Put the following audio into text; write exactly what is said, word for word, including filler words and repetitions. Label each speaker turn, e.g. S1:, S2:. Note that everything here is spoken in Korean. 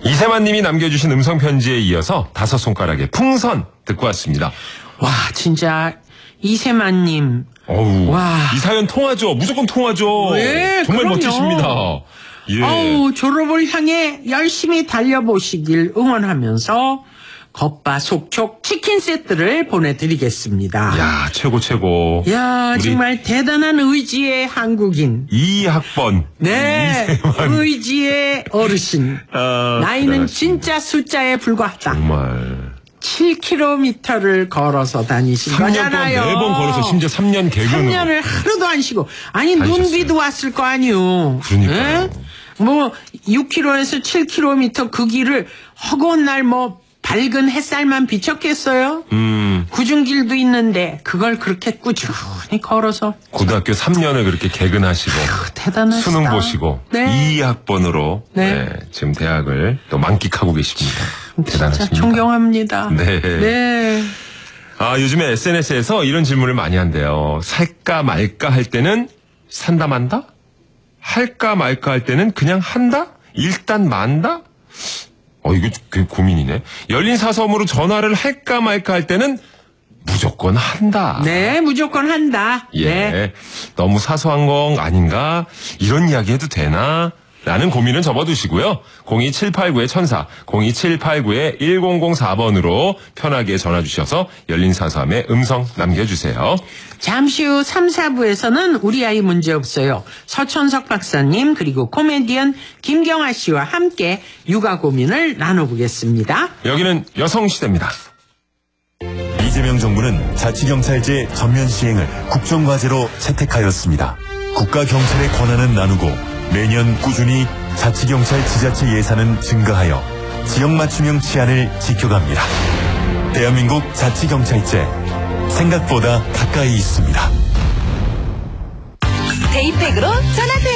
S1: 이세만 님이 남겨주신 음성편지에 이어서 다섯 손가락의 풍선 듣고 왔습니다.
S2: 와, 진짜 이세만 님.
S1: 어우,
S2: 와.
S1: 이 사연 통하죠. 무조건 통하죠.
S2: 네,
S1: 정말
S2: 그럼요.
S1: 멋지십니다. 예.
S2: 어우, 졸업을 향해 열심히 달려보시길 응원하면서 겉바속촉 치킨 세트를 보내드리겠습니다.
S1: 야, 최고 최고.
S2: 야, 정말 대단한 의지의 한국인.
S1: 이 학번.
S2: 네,
S1: 이세만.
S2: 의지의 어르신.
S1: 아,
S2: 나이는
S1: 대단하십니다.
S2: 진짜 숫자에 불과하다.
S1: 정말.
S2: 칠 킬로미터를 걸어서 다니신
S1: 삼 년 동안
S2: 거잖아요.
S1: 매번 걸어서 심지어 삼 년 개근으로.
S2: 삼 년을 하루도 안 쉬고. 아니,
S1: 다니셨어요.
S2: 눈비도 왔을 거 아니요.
S1: 그러니까요.
S2: 예? 뭐 육 킬로미터에서 칠 킬로미터 그 길을 허구한 날 뭐 밝은 햇살만 비쳤겠어요?
S1: 음.
S2: 구중길도 있는데 그걸 그렇게 꾸준히 걸어서.
S1: 고등학교 삼 년을 그렇게 개근하시고.
S2: 대단하시다.
S1: 수능 보시고.
S2: 네.
S1: 이 학번으로.
S2: 네.
S1: 네. 지금 대학을 또 만끽하고 계십니다. 대단하십니다.
S2: 진짜 존경합니다.
S1: 네.
S2: 네.
S1: 아, 요즘에 에스엔에스에서 이런 질문을 많이 한대요. 살까 말까 할 때는 산다 만다? 할까 말까 할 때는 그냥 한다? 일단 만다? 어, 이거 꽤 고민이네. 열린 사섬으로 전화를 할까 말까 할 때는 무조건 한다.
S2: 네, 무조건 한다.
S1: 예.
S2: 네.
S1: 너무 사소한 건 아닌가? 이런 이야기 해도 되나? 라는 고민은 접어두시고요. 공이칠팔구 천사, 공이칠팔구 일공공사 번으로 편하게 전화 주셔서 열린 사삼에 음성 남겨주세요.
S2: 잠시 후 삼, 사부에서는 우리 아이 문제 없어요. 서천석 박사님 그리고 코미디언 김경아 씨와 함께 육아 고민을 나눠보겠습니다.
S1: 여기는 여성시대입니다.
S3: 이재명 정부는 자치경찰제 전면 시행을 국정과제로 채택하였습니다. 국가경찰의 권한은 나누고 매년 꾸준히 자치경찰 지자체 예산은 증가하여 지역맞춤형 치안을 지켜갑니다. 대한민국 자치경찰제, 생각보다 가까이 있습니다.
S4: 데이팩으로 전화데이